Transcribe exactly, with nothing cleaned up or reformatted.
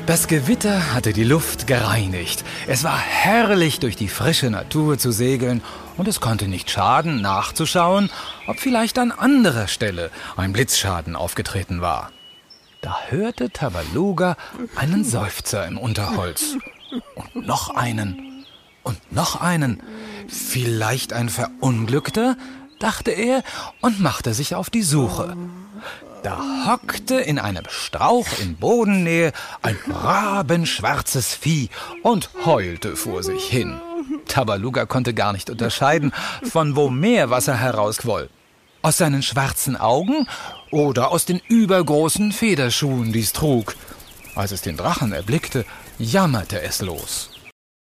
Das Gewitter hatte die Luft gereinigt. Es war herrlich, durch die frische Natur zu segeln, und es konnte nicht schaden, nachzuschauen, ob vielleicht an anderer Stelle ein Blitzschaden aufgetreten war. Da hörte Tabaluga einen Seufzer im Unterholz. Und noch einen. Und noch einen. Vielleicht ein Verunglückter, dachte er und machte sich auf die Suche. Da hockte in einem Strauch in Bodennähe ein rabenschwarzes Vieh und heulte vor sich hin. Tabaluga konnte gar nicht unterscheiden, von wo Meerwasser herausquoll. Aus seinen schwarzen Augen oder aus den übergroßen Federschuhen, die es trug. Als es den Drachen erblickte, jammerte es los.